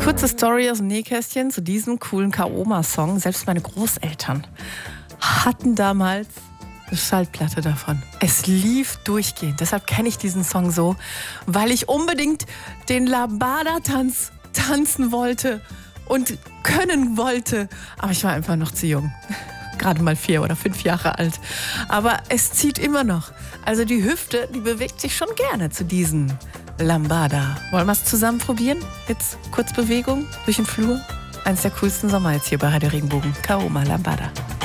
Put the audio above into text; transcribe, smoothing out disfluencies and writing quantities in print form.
Kurze Story aus dem Nähkästchen zu diesem coolen Kaoma-Song. Selbst meine Großeltern hatten damals eine Schallplatte davon. Es lief durchgehend. Deshalb kenne ich diesen Song so, weil ich unbedingt den Lambada-Tanz tanzen wollte und können wollte. Aber ich war einfach noch zu jung. Gerade mal 4 oder 5 Jahre alt. Aber es zieht immer noch. Also die Hüfte, die bewegt sich schon gerne zu diesen Lambada. Wollen wir es zusammen probieren? Jetzt kurz Bewegung durch den Flur. Eins der coolsten Sommer jetzt hier bei Radio Regenbogen. Kaoma Lambada.